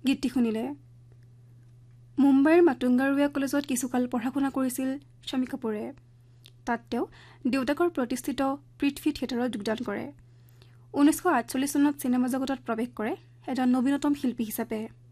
গীতটি শুনিলে। মুম্বাইৰ মাটুংগাৰুৱা কলেজত কিছুকাল পঢ়া শুনা কৰিছিল শমী কাপুৰে। তাত তেওঁ দেউতাকৰ প্ৰতিষ্ঠিত পৃথ্বী থিয়েটাৰত যোগদান কৰে। 1948 চনত চিনেমা জগতত প্ৰৱেশ কৰে এজন নৱীনতম শিল্পী হিচাপে।